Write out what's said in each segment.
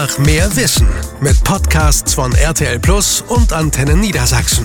Einfach mehr Wissen mit Podcasts von RTL Plus und Antenne Niedersachsen.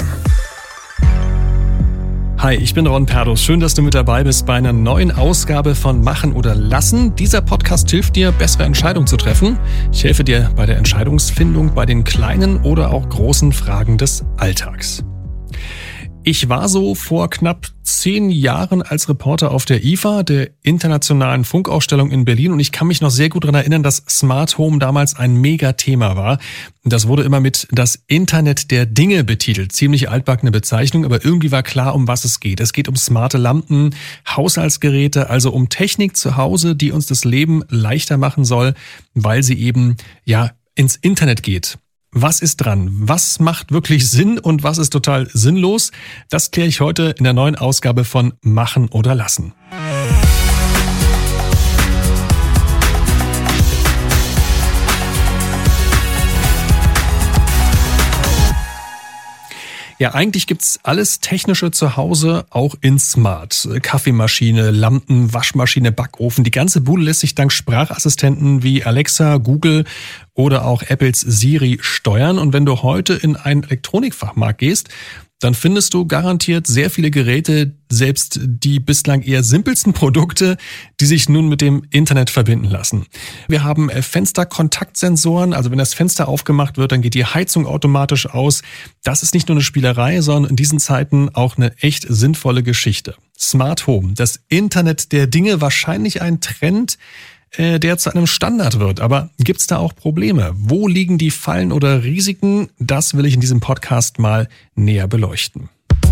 Hi, ich bin Ron Perdus. Schön, dass du mit dabei bist bei einer neuen Ausgabe von Machen oder Lassen. Dieser Podcast hilft dir, bessere Entscheidungen zu treffen. Ich helfe dir bei der Entscheidungsfindung bei den kleinen oder auch großen Fragen des Alltags. Ich war so vor knapp 10 Jahren als Reporter auf der IFA, der Internationalen Funkausstellung in Berlin, und ich kann mich noch sehr gut daran erinnern, dass Smart Home damals ein Megathema war. Das wurde immer mit das Internet der Dinge betitelt. Ziemlich altbackene Bezeichnung, aber irgendwie war klar, um was es geht. Es geht um smarte Lampen, Haushaltsgeräte, also um Technik zu Hause, die uns das Leben leichter machen soll, weil sie eben ins Internet geht. Was ist dran? Was macht wirklich Sinn und was ist total sinnlos? Das kläre ich heute in der neuen Ausgabe von Machen oder Lassen. Ja, eigentlich gibt's alles Technische zu Hause auch in Smart. Kaffeemaschine, Lampen, Waschmaschine, Backofen. Die ganze Bude lässt sich dank Sprachassistenten wie Alexa, Google oder auch Apples Siri steuern. Und wenn du heute in einen Elektronikfachmarkt gehst, dann findest du garantiert sehr viele Geräte, selbst die bislang eher simpelsten Produkte, die sich nun mit dem Internet verbinden lassen. Wir haben Fensterkontaktsensoren, also wenn das Fenster aufgemacht wird, dann geht die Heizung automatisch aus. Das ist nicht nur eine Spielerei, sondern in diesen Zeiten auch eine echt sinnvolle Geschichte. Smart Home, das Internet der Dinge, wahrscheinlich ein Trend, der zu einem Standard wird. Aber gibt's da auch Probleme? Wo liegen die Fallen oder Risiken? Das will ich in diesem Podcast mal näher beleuchten.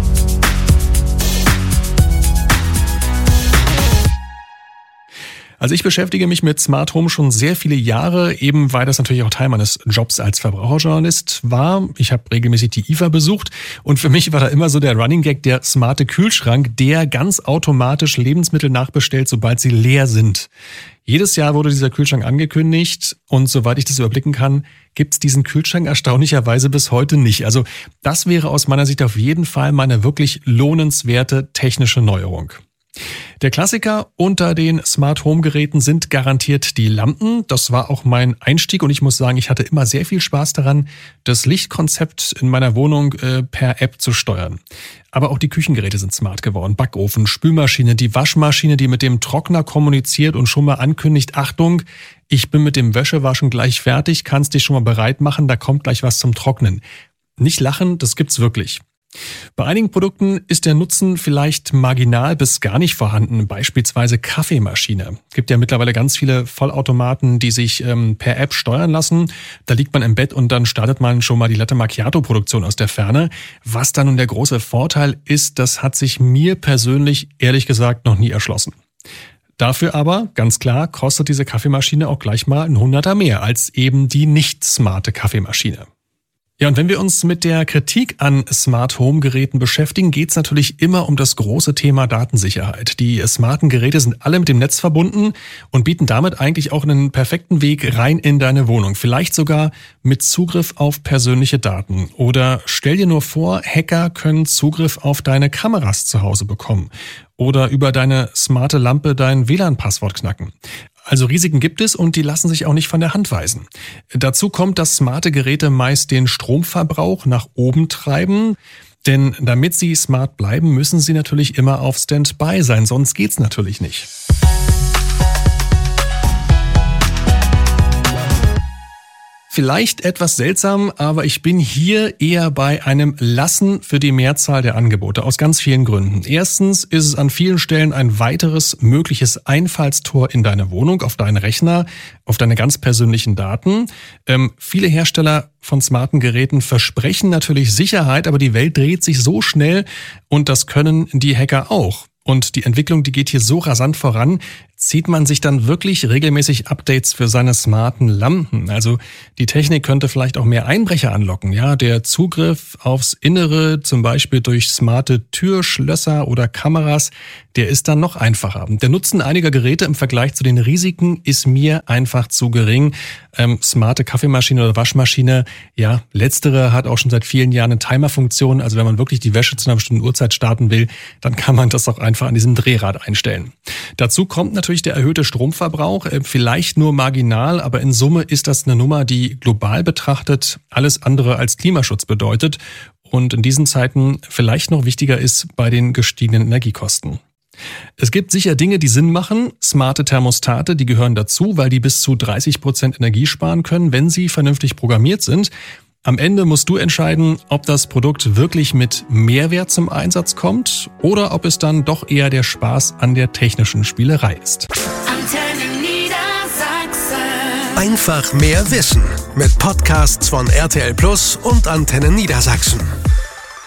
Also ich beschäftige mich mit Smart Home schon sehr viele Jahre, eben weil das natürlich auch Teil meines Jobs als Verbraucherjournalist war. Ich habe regelmäßig die IFA besucht und für mich war da immer so der Running Gag, der smarte Kühlschrank, der ganz automatisch Lebensmittel nachbestellt, sobald sie leer sind. Jedes Jahr wurde dieser Kühlschrank angekündigt und soweit ich das überblicken kann, gibt's diesen Kühlschrank erstaunlicherweise bis heute nicht. Also das wäre aus meiner Sicht auf jeden Fall mal eine wirklich lohnenswerte technische Neuerung. Der Klassiker unter den Smart Home Geräten sind garantiert die Lampen. Das war auch mein Einstieg und ich muss sagen, ich hatte immer sehr viel Spaß daran, das Lichtkonzept in meiner Wohnung per App zu steuern. Aber auch die Küchengeräte sind smart geworden. Backofen, Spülmaschine, die Waschmaschine, die mit dem Trockner kommuniziert und schon mal ankündigt, Achtung, ich bin mit dem Wäschewaschen gleich fertig, kannst dich schon mal bereit machen, da kommt gleich was zum Trocknen. Nicht lachen, das gibt's wirklich. Bei einigen Produkten ist der Nutzen vielleicht marginal bis gar nicht vorhanden, beispielsweise Kaffeemaschine. Es gibt ja mittlerweile ganz viele Vollautomaten, die sich per App steuern lassen. Da liegt man im Bett und dann startet man schon mal die Latte Macchiato-Produktion aus der Ferne. Was dann nun der große Vorteil ist, das hat sich mir persönlich ehrlich gesagt noch nie erschlossen. Dafür aber, ganz klar, kostet diese Kaffeemaschine auch gleich mal ein Hunderter mehr als eben die nicht smarte Kaffeemaschine. Ja, und wenn wir uns mit der Kritik an Smart Home Geräten beschäftigen, geht's natürlich immer um das große Thema Datensicherheit. Die smarten Geräte sind alle mit dem Netz verbunden und bieten damit eigentlich auch einen perfekten Weg rein in deine Wohnung. Vielleicht sogar mit Zugriff auf persönliche Daten. Oder stell dir nur vor, Hacker können Zugriff auf deine Kameras zu Hause bekommen. Oder über deine smarte Lampe dein WLAN-Passwort knacken. Also Risiken gibt es und die lassen sich auch nicht von der Hand weisen. Dazu kommt, dass smarte Geräte meist den Stromverbrauch nach oben treiben. Denn damit sie smart bleiben, müssen sie natürlich immer auf Standby sein, sonst geht's natürlich nicht. Vielleicht etwas seltsam, aber ich bin hier eher bei einem Lassen für die Mehrzahl der Angebote, aus ganz vielen Gründen. Erstens ist es an vielen Stellen ein weiteres mögliches Einfallstor in deine Wohnung, auf deinen Rechner, auf deine ganz persönlichen Daten. Viele Hersteller von smarten Geräten versprechen natürlich Sicherheit, aber die Welt dreht sich so schnell und das können die Hacker auch. Und die Entwicklung, die geht hier so rasant voran, zieht man sich dann wirklich regelmäßig Updates für seine smarten Lampen. Also die Technik könnte vielleicht auch mehr Einbrecher anlocken. Ja, der Zugriff aufs Innere, zum Beispiel durch smarte Türschlösser oder Kameras, der ist dann noch einfacher. Der Nutzen einiger Geräte im Vergleich zu den Risiken ist mir einfach zu gering. Smarte Kaffeemaschine oder Waschmaschine, ja, letztere hat auch schon seit vielen Jahren eine Timerfunktion. Also wenn man wirklich die Wäsche zu einer bestimmten Uhrzeit starten will, dann kann man das auch einfach an diesem Drehrad einstellen. Dazu kommt natürlich natürlich der erhöhte Stromverbrauch, vielleicht nur marginal, aber in Summe ist das eine Nummer, die global betrachtet alles andere als Klimaschutz bedeutet und in diesen Zeiten vielleicht noch wichtiger ist bei den gestiegenen Energiekosten. Es gibt sicher Dinge, die Sinn machen. Smarte Thermostate, die gehören dazu, weil die bis zu 30% Energie sparen können, wenn sie vernünftig programmiert sind. Am Ende musst du entscheiden, ob das Produkt wirklich mit Mehrwert zum Einsatz kommt oder ob es dann doch eher der Spaß an der technischen Spielerei ist. Antenne Niedersachsen. Einfach mehr Wissen mit Podcasts von RTL Plus und Antenne Niedersachsen.